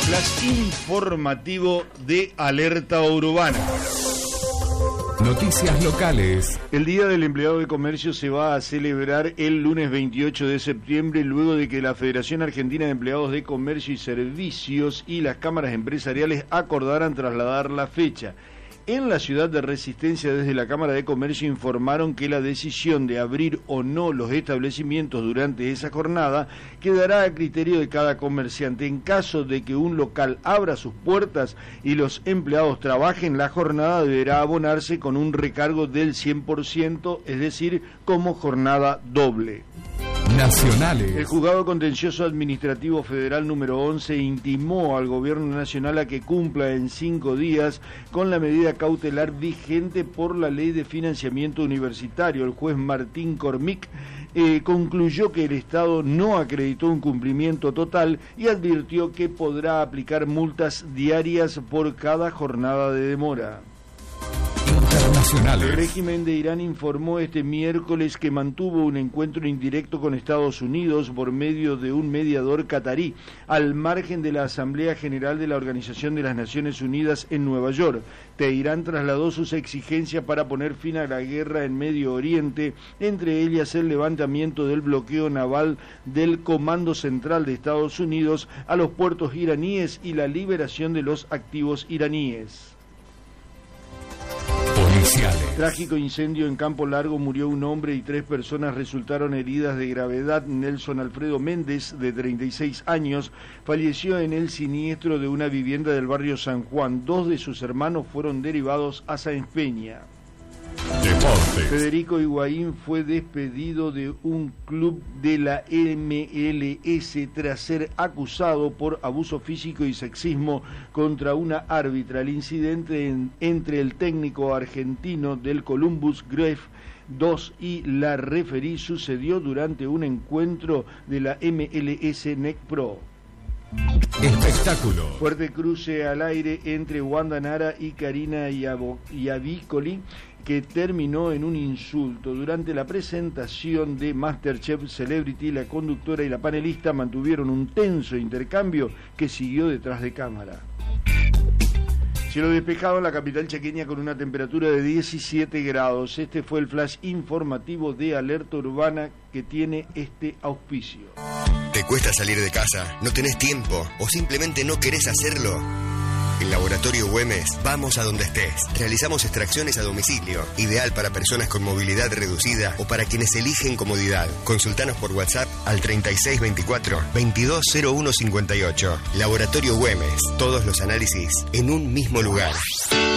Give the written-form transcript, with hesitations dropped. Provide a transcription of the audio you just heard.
Flash informativo de Alerta Urbana. Noticias locales. El Día del Empleado de Comercio se va a celebrar el lunes 28 de septiembre, luego de que la Federación Argentina de Empleados de Comercio y Servicios y las cámaras empresariales acordaran trasladar la fecha. En la ciudad de Resistencia, desde la Cámara de Comercio informaron que la decisión de abrir o no los establecimientos durante esa jornada quedará a criterio de cada comerciante. En caso de que un local abra sus puertas y los empleados trabajen, la jornada deberá abonarse con un recargo del 100%, es decir, como jornada doble. Nacionales. El Juzgado Contencioso Administrativo Federal número 11 intimó al Gobierno Nacional a que cumpla en 5 días con la medida cautelar vigente por la Ley de Financiamiento Universitario. El juez Martín Cormick concluyó que el Estado no acreditó un cumplimiento total y advirtió que podrá aplicar multas diarias por cada jornada de demora. El régimen de Irán informó este miércoles que mantuvo un encuentro indirecto con Estados Unidos por medio de un mediador catarí, al margen de la Asamblea General de la Organización de las Naciones Unidas en Nueva York. Teherán trasladó sus exigencias para poner fin a la guerra en Medio Oriente, entre ellas el levantamiento del bloqueo naval del Comando Central de Estados Unidos a los puertos iraníes y la liberación de los activos iraníes. Trágico incendio en Campo Largo, murió un hombre y 3 personas resultaron heridas de gravedad. Nelson Alfredo Méndez, de 36 años, falleció en el siniestro de una vivienda del barrio San Juan. 2 de sus hermanos fueron derivados a Sáenz Peña. Deportes. Federico Higuaín fue despedido de un club de la MLS tras ser acusado por abuso físico y sexismo contra una árbitra. El incidente entre el técnico argentino del Columbus Crew 2 y la referí sucedió durante un encuentro de la MLS NEC Pro. Espectáculo. Fuerte cruce al aire entre Wanda Nara y Karina Iavicoli, que terminó en un insulto. Durante la presentación de MasterChef Celebrity, la conductora y la panelista mantuvieron un tenso intercambio que siguió detrás de cámara. Cielo despejado en la capital chaqueña con una temperatura de 17 grados. Este fue el flash informativo de Alerta Urbana, que tiene este auspicio. ¿Te cuesta salir de casa? ¿No tenés tiempo? ¿O simplemente no querés hacerlo? En Laboratorio Güemes, vamos a donde estés. Realizamos extracciones a domicilio, ideal para personas con movilidad reducida o para quienes eligen comodidad. Consultanos por WhatsApp al 3624-220158. Laboratorio Güemes, todos los análisis en un mismo lugar.